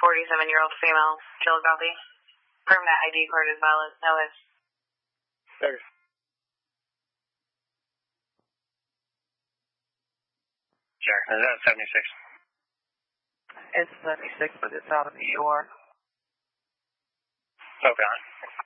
47-year-old female, Chillicothe. Permanent ID card is valid. No hits. Okay. Sure. Is that 76? It's 76, but it's out of the ER. Okay.